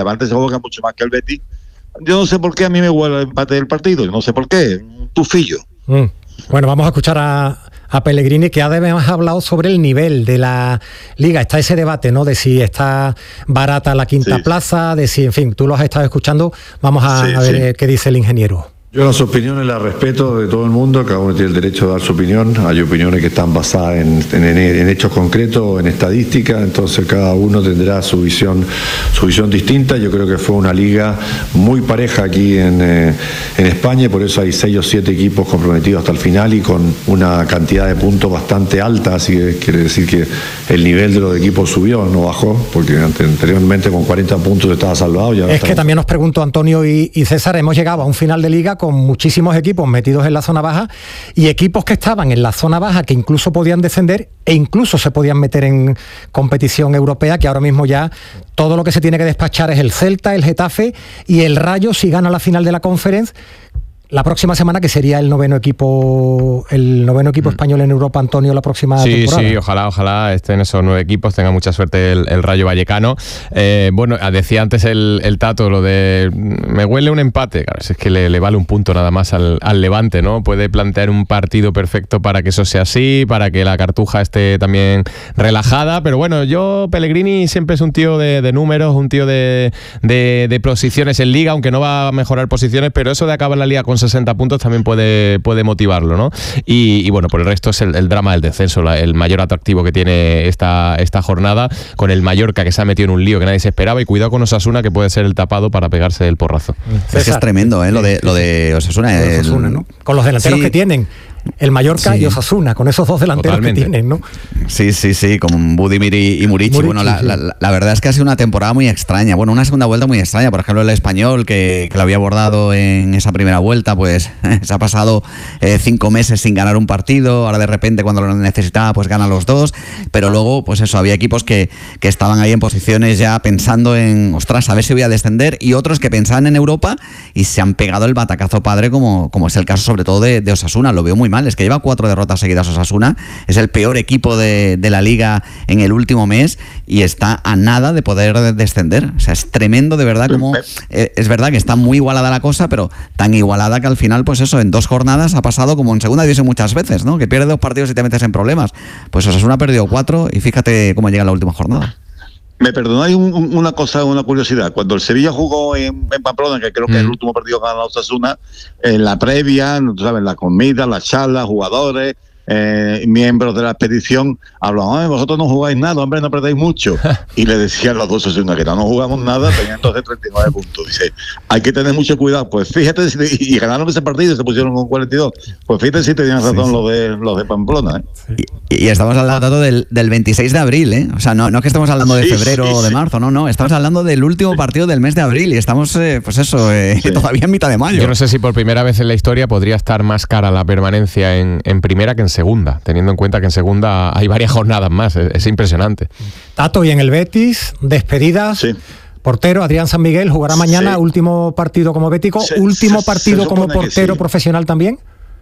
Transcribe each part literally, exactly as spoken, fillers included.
Levante se juega mucho más que el Betis. Yo no sé por qué a mí me huele el empate del partido, yo no sé por qué, un tufillo. Mm. Bueno, vamos a escuchar a, a Pellegrini, que además ha hablado sobre el nivel de la Liga. Está ese debate, ¿no?, de si está barata la quinta sí. plaza, de si, en fin, tú lo has estado escuchando. Vamos a, sí, a ver sí. qué dice el ingeniero. Yo las opiniones las respeto de todo el mundo, cada uno tiene el derecho de dar su opinión. Hay opiniones que están basadas en, en, en hechos concretos, en estadística, entonces cada uno tendrá su visión, su visión distinta. Yo creo que fue una liga muy pareja aquí en, eh, en España, y por eso hay seis o siete equipos comprometidos hasta el final y con una cantidad de puntos bastante alta, así que quiere decir que el nivel de los equipos subió, no bajó, porque anteriormente con cuarenta puntos estaba salvado. Ya es estamos... que también nos preguntó Antonio y, y César, hemos llegado a un final de liga con muchísimos equipos metidos en la zona baja y equipos que estaban en la zona baja que incluso podían descender e incluso se podían meter en competición europea, que ahora mismo ya todo lo que se tiene que despachar es el Celta, el Getafe y el Rayo si gana la final de la Conference la próxima semana, que sería el noveno equipo el noveno equipo mm. español en Europa, Antonio, la próxima sí, temporada. Sí, sí, ojalá, ojalá estén esos nueve equipos, tenga mucha suerte el, el Rayo Vallecano. Eh, bueno, decía antes el, el Tato lo de me huele un empate, claro, es que le, le vale un punto nada más al, al Levante, ¿no? Puede plantear un partido perfecto para que eso sea así, para que la Cartuja esté también relajada, pero bueno, yo, Pellegrini siempre es un tío de, de números, un tío de, de, de posiciones en Liga, aunque no va a mejorar posiciones, pero eso de acabar la Liga con sesenta puntos también puede, puede motivarlo, ¿no? Y, y bueno, por el resto es el, el drama del descenso, la, el mayor atractivo que tiene esta, esta jornada, con el Mallorca que se ha metido en un lío que nadie se esperaba, y cuidado con Osasuna, que puede ser el tapado para pegarse el porrazo. Es, es tremendo, ¿eh? Lo de, lo de Osasuna. El... Osasuna, ¿no? Con los delanteros sí. que tienen. El Mallorca sí. y Osasuna, con esos dos delanteros Totalmente. que tienen, ¿no? Sí, sí, sí, con Budimir y, y Murici. Murici bueno, la, sí. la, la verdad es que ha sido una temporada muy extraña. Bueno, una segunda vuelta muy extraña. Por ejemplo, el Español, que, que lo había abordado en esa primera vuelta, pues se ha pasado eh, cinco meses sin ganar un partido. Ahora de repente, cuando lo necesitaba, pues gana los dos. Pero luego, pues eso, había equipos que, que estaban ahí en posiciones ya pensando en, ostras, a ver si voy a descender, y otros que pensaban en Europa y se han pegado el batacazo padre, como, como es el caso sobre todo de, de Osasuna. Lo veo muy mal, es que lleva cuatro derrotas seguidas Osasuna, es el peor equipo de, de la Liga en el último mes y está a nada de poder descender. O sea, es tremendo de verdad, como eh, es verdad que está muy igualada la cosa, pero tan igualada que al final, pues eso, en dos jornadas ha pasado como en segunda división muchas veces, ¿no? Que pierdes dos partidos y te metes en problemas. Pues Osasuna ha perdido cuatro y fíjate cómo llega la última jornada. Me perdonáis un, un, una cosa, una curiosidad. Cuando el Sevilla jugó en, en Pamplona, que creo que mm. el último partido que ganó Osasuna, en la previa, tú sabes, la comida, las charlas, jugadores, eh, miembros de la expedición, hablaban, vosotros no jugáis nada, hombre, no perdéis mucho. Y le decían los dos Osasuna que no, no jugamos nada, tenían entonces treinta y nueve puntos. Dice, hay que tener mucho cuidado. Pues fíjate, y ganaron ese partido y se pusieron con cuarenta y dos. Pues fíjate si tenían razón sí, sí. los de los de Pamplona. ¿eh? Sí. Y, y estamos hablando del, del veintiséis de abril, ¿eh? O sea, no, no es que estemos hablando de sí, febrero sí, o de sí. marzo, no, no, estamos hablando del último partido del mes de abril y estamos, eh, pues eso, eh, sí. todavía en mitad de mayo. Yo no sé si por primera vez en la historia podría estar más cara la permanencia en, en primera que en segunda, teniendo en cuenta que en segunda hay varias jornadas más, es, es impresionante. Tato, y en el Betis, despedidas. Sí. Portero, Adrián San Miguel, jugará mañana, sí. último partido como bético, se, último se, partido se como portero sí. profesional también.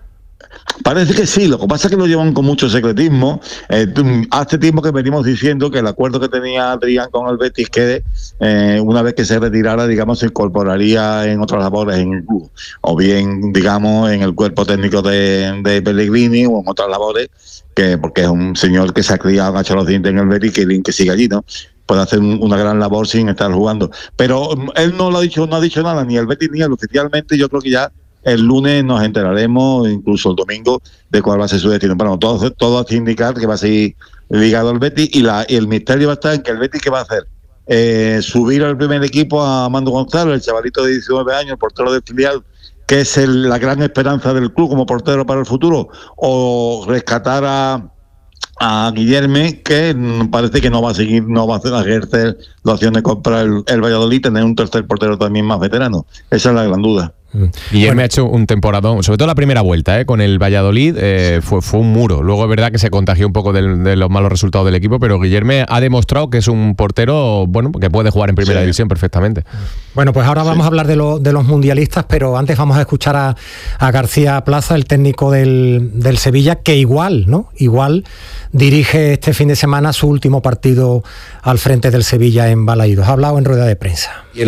Parece que sí, lo que pasa es que lo llevan con mucho secretismo. Eh, hace tiempo que venimos diciendo que el acuerdo que tenía Adrián con el Betis, que eh, una vez que se retirara, digamos, se incorporaría en otras labores en el club, o bien, digamos, en el cuerpo técnico de, de Pellegrini o en otras labores, que porque es un señor que se ha criado, ha hecho los dientes en el Betis, que, que sigue allí, ¿no? Puede hacer un, una gran labor sin estar jugando. Pero él no lo ha dicho, no ha dicho nada, ni el Betis ni él oficialmente. Yo creo que ya el lunes nos enteraremos, incluso el domingo, de cuál va a ser su destino. Bueno, todo, todo hace indicar que va a seguir ligado al Betis, y, la, y el misterio va a estar en que el Betis, ¿qué va a hacer? Eh, subir al primer equipo a Mando González, el chavalito de diecinueve años, el portero del filial, que es el, la gran esperanza del club como portero para el futuro, o rescatar a a Guillerme, que parece que no va a seguir, no va a hacer ejercer la opción de comprar el, el Valladolid, tener un tercer portero también más veterano. Esa es la gran duda. Guillerme bueno. ha hecho un temporadón, sobre todo la primera vuelta, ¿eh? Con el Valladolid eh, fue, fue un muro. Luego es verdad que se contagió un poco del, de los malos resultados del equipo, pero Guillerme ha demostrado que es un portero bueno que puede jugar en primera sí. división perfectamente. Bueno, pues ahora vamos sí. a hablar de, lo, de los mundialistas, pero antes vamos a escuchar a, a García Plaza, el técnico del, del Sevilla, que igual, ¿no? Igual dirige este fin de semana su último partido al frente del Sevilla en Balaídos. Ha hablado en rueda de prensa. Y el